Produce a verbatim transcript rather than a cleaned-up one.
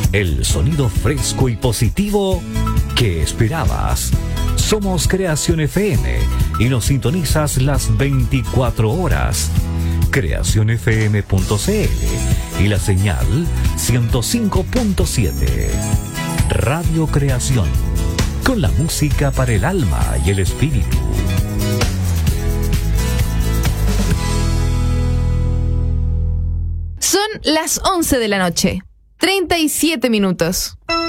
el sonido fresco y positivo que esperabas. Somos Creación F M y nos sintonizas las veinticuatro horas. creación f m punto c l y la señal ciento cinco punto siete. Radio Creación, con la música para el alma y el espíritu. Son las once de la noche, treinta y siete minutos.